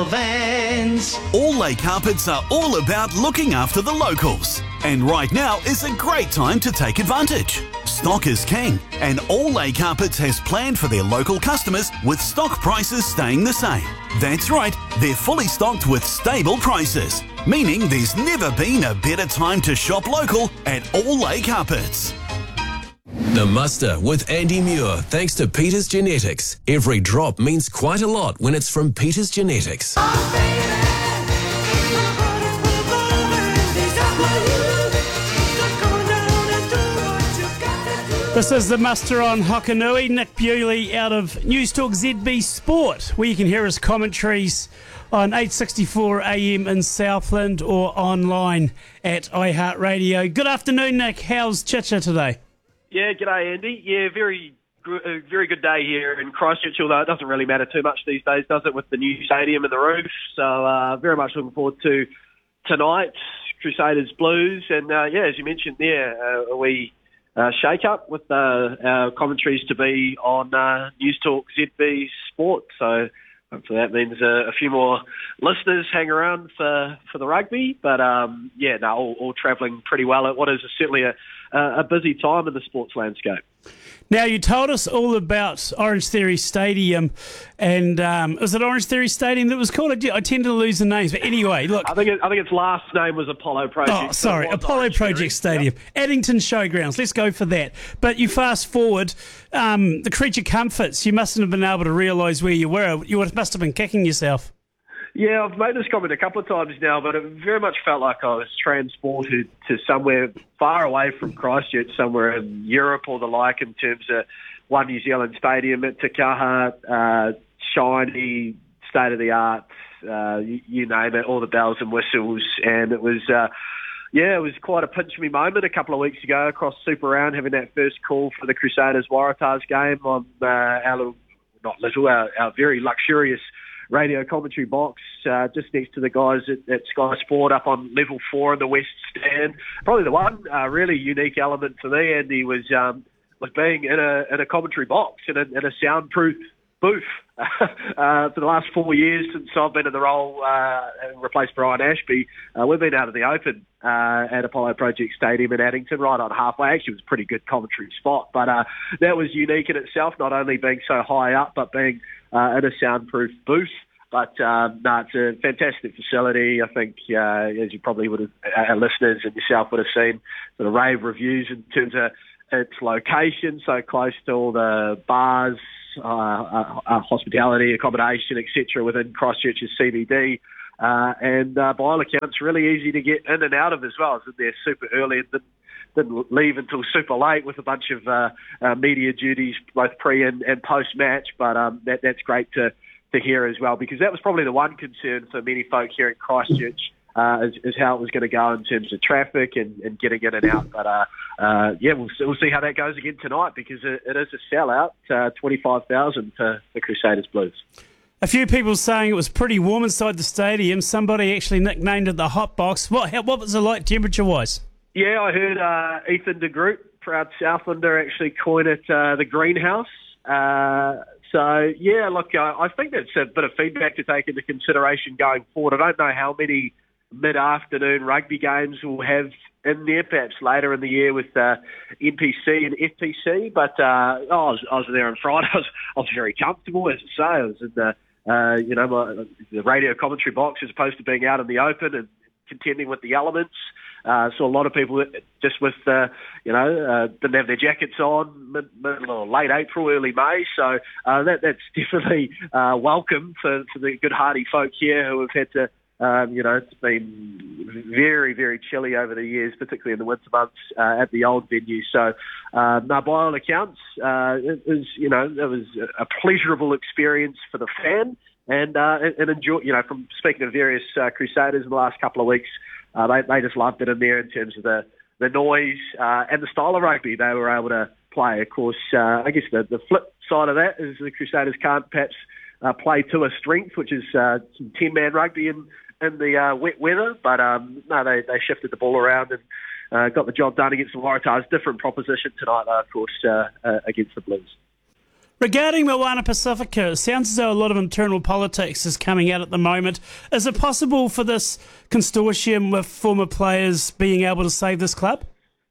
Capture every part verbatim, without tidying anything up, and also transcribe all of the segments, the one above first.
local vans. All Lay Carpets are all about looking after the locals. And right now is a great time to take advantage. Stock is king, and All Lay Carpets has planned for their local customers with stock prices staying the same. That's right, they're fully stocked with stable prices, meaning there's never been a better time to shop local at All Lay Carpets. The Muster with Andy Muir, thanks to Peters Genetics. Every drop means quite a lot when it's from Peters Genetics. This is the Muster on Hokanui. Nick Bewley out of News Talk Z B Sport, where you can hear his commentaries on eight sixty-four A M in Southland or online at iHeartRadio. Good afternoon, Nick. How's Chicha today? Yeah, g'day, Andy. Yeah, very a very good day here in Christchurch, although it doesn't really matter too much these days, does it, with the new stadium and the roof? So uh, very much looking forward to tonight, Crusaders Blues. And, uh, yeah, as you mentioned there, uh, we... Uh, shake up with uh, our commentaries to be on uh, News Talk Z B Sport. So hopefully that means uh, a few more listeners hang around for, for the rugby. But um, yeah, no, all, all travelling pretty well at what is certainly a, a busy time in the sports landscape. Now, you told us all about Orange Theory Stadium, and um, was it Orange Theory Stadium that was called? I, I tend to lose the names, but anyway, look. I think it, I think its last name was Apollo Project. Oh, sorry, Apollo Orange Project Theory. Stadium. Yep. Addington Showgrounds, let's go for that. But you fast forward, um, the creature comforts, you mustn't have been able to realise where you were. You must have been kicking yourself. Yeah, I've made this comment a couple of times now, but it very much felt like I was transported to somewhere far away from Christchurch, somewhere in Europe or the like, in terms of One New Zealand Stadium at Te Kaha, uh, shiny, state-of-the-art, uh, you, you name it, all the bells and whistles. And it was, uh, yeah, it was quite a pinch-me moment a couple of weeks ago across Super Round, having that first call for the Crusaders Waratahs game on uh, our little, not little, our, our very luxurious radio commentary box uh, just next to the guys at, at Sky Sport up on level four in the West Stand. Probably the one uh, really unique element for me, Andy, was um, was being in a in a commentary box in a, in a soundproof booth. uh, for the last four years since I've been in the role uh, and replaced Brian Ashby, uh, we've been out of the open uh, at Apollo Project Stadium in Addington, right on halfway. Actually, it was a pretty good commentary spot, but uh, that was unique in itself, not only being so high up, but being uh, in a soundproof booth. But um, no, it's a fantastic facility. I think, uh, as you probably would have, our listeners and yourself would have seen, sort of rave reviews in terms of its location, so close to all the bars, uh, uh, uh, hospitality, accommodation, et cetera within Christchurch's C B D. Uh, and uh, by all accounts, really easy to get in and out of as well. I was in there super early and didn't, didn't leave until super late with a bunch of uh, uh, media duties, both pre and, and post-match. But um, that, that's great to to hear as well, because that was probably the one concern for many folk here in Christchurch, uh, is, is how it was going to go in terms of traffic and, and getting in and out. But uh, uh, yeah, we'll, we'll see how that goes again tonight, because it, it is a sellout, uh, twenty-five thousand for the Crusaders Blues. A few people saying it was pretty warm inside the stadium. Somebody actually nicknamed it the hot box. What, how, what was it like temperature-wise? Yeah, I heard uh, Ethan de Groot, proud Southlander, actually coin it uh, the greenhouse. Uh, So, yeah, look, uh, I think that's a bit of feedback to take into consideration going forward. I don't know how many mid-afternoon rugby games we'll have in there, perhaps later in the year with uh, N P C and F P C, but uh, oh, I, was, I was there on Friday. I was, I was very comfortable, as I say. I was in the, uh, you know, my, the radio commentary box as opposed to being out in the open and contending with the elements. Uh, saw a lot of people just with, uh, you know, uh, didn't have their jackets on, mid, mid, or late April, early May. So uh, that, that's definitely uh, welcome for, for the good hardy folk here who have had to, um, you know, it's been very, very chilly over the years, particularly in the winter months uh, at the old venue. So, uh, no, by all accounts, uh, it was, you know, it was a pleasurable experience for the fan. And, uh, and enjoy, you know, from speaking to various uh, Crusaders in the last couple of weeks, uh, they, they just loved it in there in terms of the, the noise uh, and the style of rugby they were able to play. Of course, uh, I guess the, the flip side of that is the Crusaders can't perhaps uh, play to a strength, which is uh, some ten-man rugby in, in the uh, wet weather. But um, no, they, they shifted the ball around and uh, got the job done against the Waratahs. Different proposition tonight, though, of course, uh, uh, against the Blues. Regarding Moana Pacifica, it sounds as though a lot of internal politics is coming out at the moment. Is it possible for this consortium with former players being able to save this club?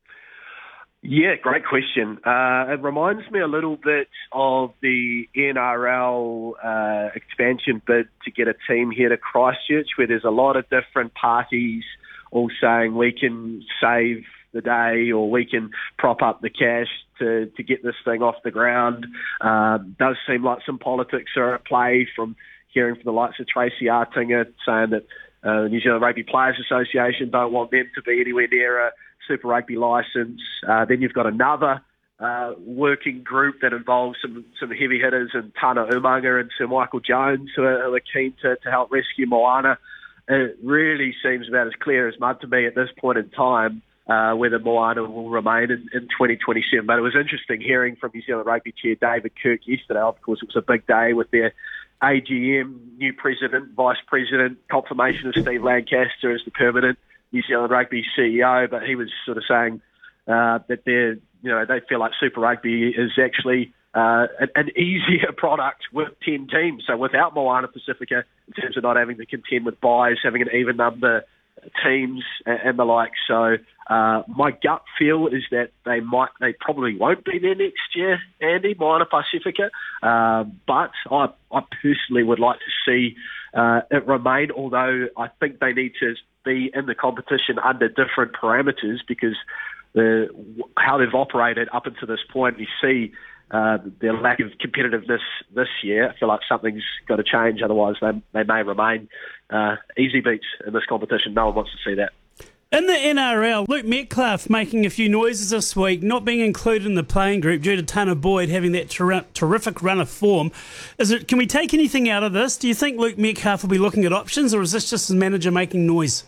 Yeah, great question. Uh, it reminds me a little bit of the N R L uh, expansion bid to get a team here to Christchurch, where there's a lot of different parties all saying we can save the day or we can prop up the cash to, to get this thing off the ground. Uh, does seem like some politics are at play, from hearing from the likes of Tracy Artinger saying that uh, the New Zealand Rugby Players Association don't want them to be anywhere near a Super Rugby licence. Uh, then you've got another uh, working group that involves some, some heavy hitters and Tana Umaga and Sir Michael Jones who are, who are keen to, to help rescue Moana. It really seems about as clear as mud to me at this point in time uh, whether Moana will remain in, in twenty twenty-seven. But it was interesting hearing from New Zealand Rugby Chair David Kirk yesterday. Of course, it was a big day with their A G M, new president, vice president, confirmation of Steve Lancaster as the permanent New Zealand Rugby C E O. But he was sort of saying uh, that they're, you know, they feel like Super Rugby is actually uh, an, an easier product with ten teams. So without Moana Pacifica, in terms of not having to contend with buys, having an even number of teams and, and the like. So uh, my gut feel is that they might, they probably won't be there next year, Andy, Moana Pacifica. Uh, but I, I personally would like to see uh, it remain, although I think they need to be in the competition under different parameters, because the how they've operated up until this point, you see uh, their lack of competitiveness this year. I feel like something's got to change, otherwise they, they may remain uh, easy beats in this competition. No one wants to see that. In the N R L, Luke Metcalf making a few noises this week, not being included in the playing group due to Tanner Boyd having that ter- terrific run of form. Is it? Can we take anything out of this? Do you think Luke Metcalf will be looking at options, or is this just his manager making noise?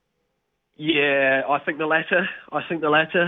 Yeah, I think the latter. I think the latter.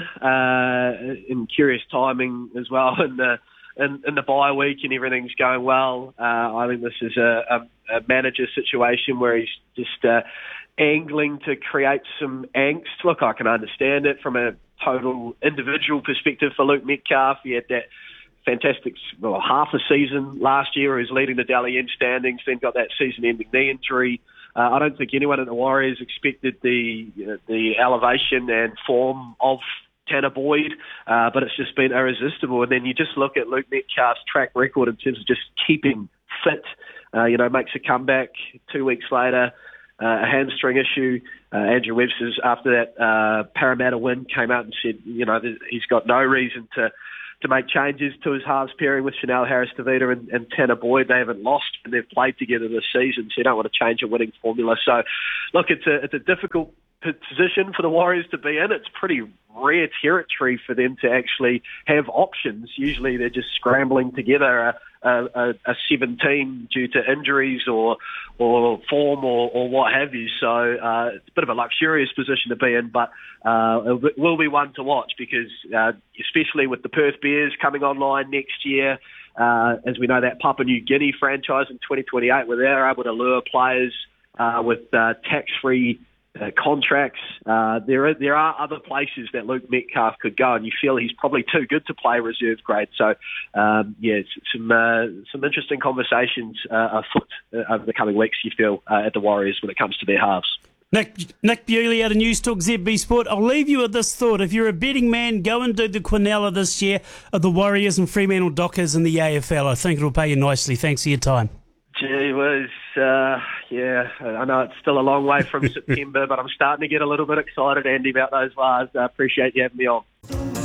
Uh, in curious timing as well, in the in, in the bye week and everything's going well. Uh, I think this is a, a, a manager situation where he's just uh, angling to create some angst. Look, I can understand it from a total individual perspective for Luke Metcalf. He had that fantastic well, half a season last year. He was leading the Dally M standings, then got that season-ending knee injury. Uh, I don't think anyone at the Warriors expected the you know, the elevation and form of Tanner Boyd, uh, but it's just been irresistible. And then you just look at Luke Metcalf's track record in terms of just keeping fit. Uh, you know, makes a comeback two weeks later, uh, a hamstring issue. Uh, Andrew Webster's, after that uh, Parramatta win, came out and said, you know, he's got no reason to to make changes to his halves pairing with Chanel Harris-Tavita and, and Tanner Boyd. They haven't lost and they've played together this season, so you don't want to change a winning formula. So, look, it's a it's a difficult position for the Warriors to be in. It's pretty rare territory for them to actually have options. Usually they're just scrambling together a, a, a seventeen due to injuries or or form or, or what have you. So uh, it's a bit of a luxurious position to be in, but uh, it will be one to watch because uh, especially with the Perth Bears coming online next year, uh, as we know, that Papua New Guinea franchise in twenty twenty-eight, where they're able to lure players uh, with uh, tax-free Uh, contracts. Uh, there are there are other places that Luke Metcalf could go, and you feel he's probably too good to play reserve grade. So, um, yeah, it's some uh, some interesting conversations uh, afoot uh, over the coming weeks. You feel uh, at the Warriors when it comes to their halves. Nick Nick Bewley out of News Talk Z B Sport. I'll leave you with this thought: if you're a betting man, go and do the Quinella this year of the Warriors and Fremantle Dockers in the A F L. I think it'll pay you nicely. Thanks for your time. Gee whiz, uh, yeah, I know it's still a long way from September, but I'm starting to get a little bit excited, Andy, about those Wars. I appreciate you having me on.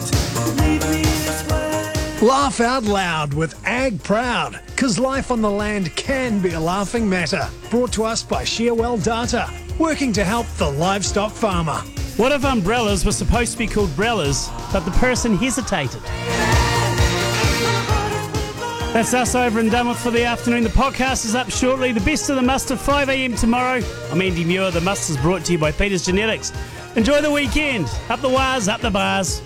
Laugh out loud with Ag Proud, because life on the land can be a laughing matter. Brought to us by Shearwell Data, working to help the livestock farmer. What if umbrellas were supposed to be called brellas, but the person hesitated? That's us over and done with for the afternoon. The podcast is up shortly. The best of the muster, five a.m. tomorrow. I'm Andy Muir. The muster is brought to you by Peters Genetics. Enjoy the weekend. Up the wires, up the bars.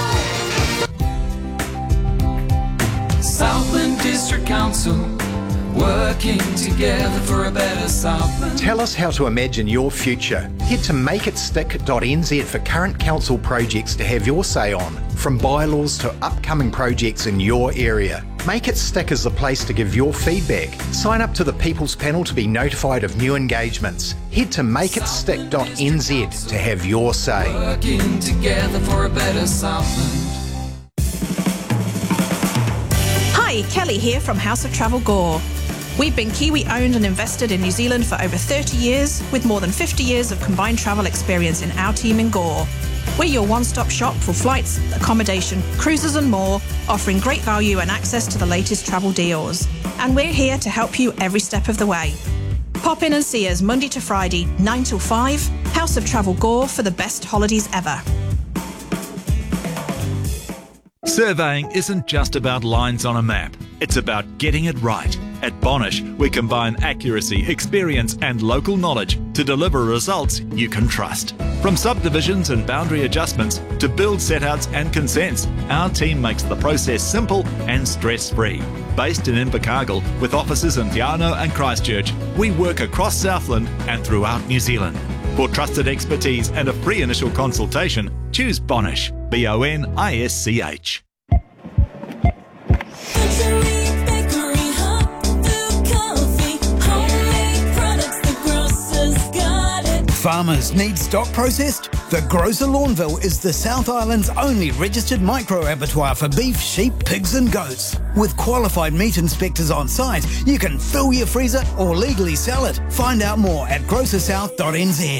Southland District Council, working together for a better Southland. Tell us how to imagine your future. Head to make it stick dot n z for current council projects to have your say on, from bylaws to upcoming projects in your area. Make It Stick is the place to give your feedback. Sign up to the People's Panel to be notified of new engagements. Head to make it stick dot n z to have your say. Working together for a better Southland. Hi, Kelly here from House of Travel Gore. We've been Kiwi owned and invested in New Zealand for over thirty years, with more than fifty years of combined travel experience in our team in Gore. We're your one-stop shop for flights, accommodation, cruises and more, offering great value and access to the latest travel deals. And we're here to help you every step of the way. Pop in and see us Monday to Friday, nine till five, House of Travel Gore, for the best holidays ever. Surveying isn't just about lines on a map, it's about getting it right. At Bonish, we combine accuracy, experience and local knowledge to deliver results you can trust. From subdivisions and boundary adjustments to build setouts and consents, our team makes the process simple and stress-free. Based in Invercargill, with offices in Te Anau and Christchurch, we work across Southland and throughout New Zealand. For trusted expertise and a free initial consultation, choose Bonish, B O N I S C H. Farmers need stock processed? The Grocer Lawnville is the South Island's only registered micro-abattoir for beef, sheep, pigs and goats. With qualified meat inspectors on site, you can fill your freezer or legally sell it. Find out more at grocer south dot n z.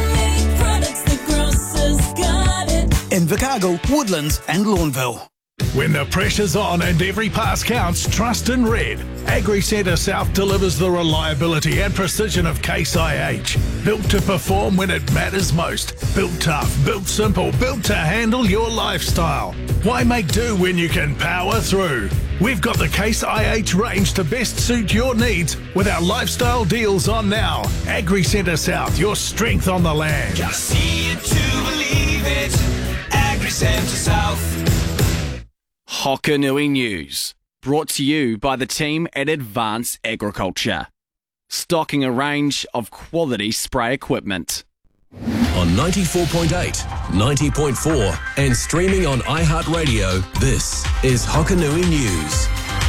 Invercargill, Woodlands and Lawnville. When the pressure's on and every pass counts, trust in Red. AgriCentre South delivers the reliability and precision of Case I H. Built to perform when it matters most. Built tough, built simple, built to handle your lifestyle. Why make do when you can power through? We've got the Case I H range to best suit your needs with our lifestyle deals on now. AgriCentre South, your strength on the land. Just see it to believe it. AgriCentre South. Hokanui News, brought to you by the team at Advance Agriculture, stocking a range of quality spray equipment. On ninety-four point eight, ninety point four and streaming on iHeartRadio, this is Hokanui News.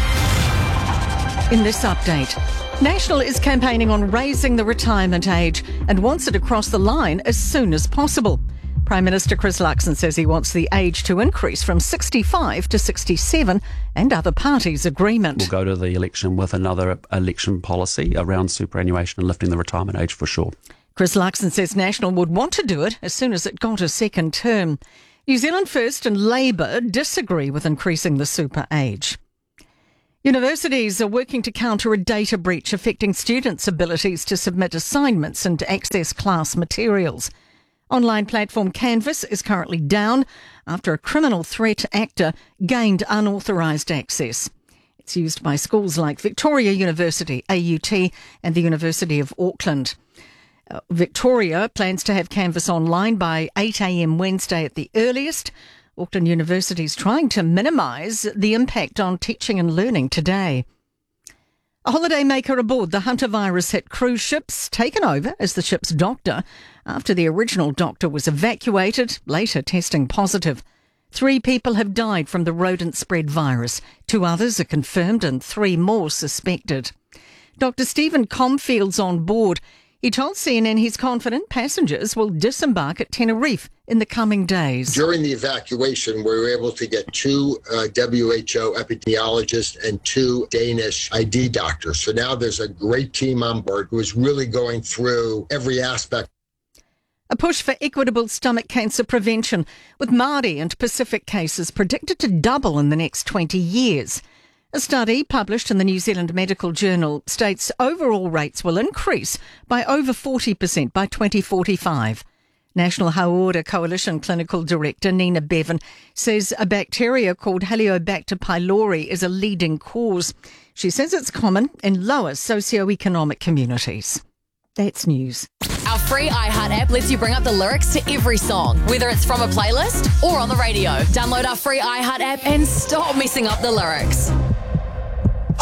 In this update, National is campaigning on raising the retirement age and wants it across the line as soon as possible. Prime Minister Chris Luxon says he wants the age to increase from sixty-five to sixty-seven and other parties' agreement. We'll go to the election with another election policy around superannuation and lifting the retirement age for sure. Chris Luxon says National would want to do it as soon as it got a second term. New Zealand First and Labour disagree with increasing the super age. Universities are working to counter a data breach affecting students' abilities to submit assignments and access class materials. Online platform Canvas is currently down after a criminal threat actor gained unauthorised access. It's used by schools like Victoria University, A U T, and the University of Auckland. Uh, Victoria plans to have Canvas online by eight a m Wednesday at the earliest. Auckland University is trying to minimise the impact on teaching and learning today. A holidaymaker aboard the Hunter virus hit cruise ships, taken over as the ship's doctor after the original doctor was evacuated, later testing positive. Three people have died from the rodent-spread virus. Two others are confirmed and three more suspected. Doctor Stephen Comfield's on board. He told C N N he's confident passengers will disembark at Tenerife in the coming days. During the evacuation, we were able to get two uh, W H O epidemiologists and two Danish I D doctors. So now there's a great team on board who is really going through every aspect. A push for equitable stomach cancer prevention, with Māori and Pacific cases predicted to double in the next twenty years. A study published in the New Zealand Medical Journal states overall rates will increase by over forty percent by twenty forty-five. National Hauora Coalition Clinical Director Nina Bevan says a bacteria called Helicobacter pylori is a leading cause. She says it's common in lower socioeconomic communities. That's news. Our free iHeart app lets you bring up the lyrics to every song, whether it's from a playlist or on the radio. Download our free iHeart app and stop messing up the lyrics.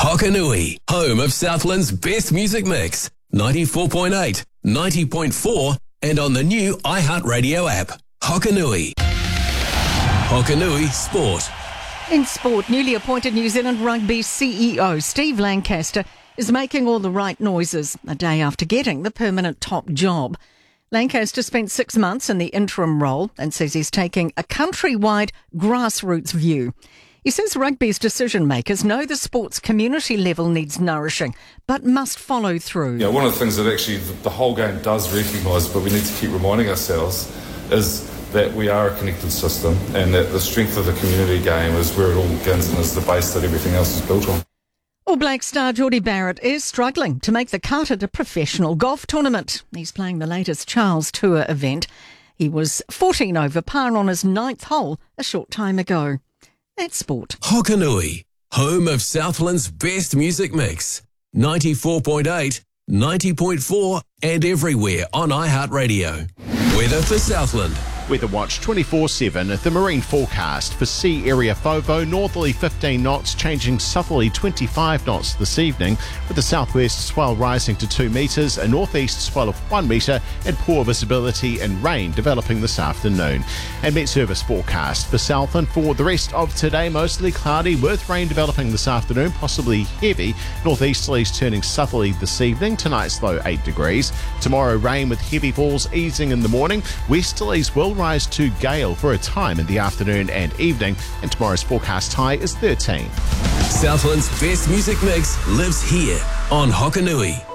Hokanui, home of Southland's best music mix. ninety-four point eight, ninety point four, and on the new iHeartRadio app. Hokanui. Hokanui Sport. In sport, newly appointed New Zealand Rugby C E O Steve Lancaster is making all the right noises a day after getting the permanent top job. Lancaster spent six months in the interim role and says he's taking a countrywide grassroots view. He says rugby's decision makers know the sport's community level needs nourishing, but must follow through. Yeah, one of the things that actually the whole game does recognise, but we need to keep reminding ourselves, is that we are a connected system and that the strength of the community game is where it all begins and is the base that everything else is built on. All Black star Geordie Barrett is struggling to make the cut at a professional golf tournament. He's playing the latest Charles Tour event. He was fourteen over par on his ninth hole a short time ago. That's sport. Hokanui, home of Southland's best music mix. ninety-four point eight, ninety point four, and everywhere on iHeartRadio. Weather for Southland. Weather Watch twenty-four seven, the marine forecast for sea area FOVO, northerly fifteen knots, changing southerly twenty-five knots this evening, with the southwest swell rising to two metres, a northeast swell of one metre, and poor visibility and rain developing this afternoon. And Met Service forecast for Southland for the rest of today, mostly cloudy with rain developing this afternoon, possibly heavy. Northeasterlies turning southerly this evening, tonight's low eight degrees. Tomorrow rain with heavy falls easing in the morning. Westerlies will rise to gale for a time in the afternoon and evening, and tomorrow's forecast high is thirteen. Southland's best music mix lives here on Hokanui.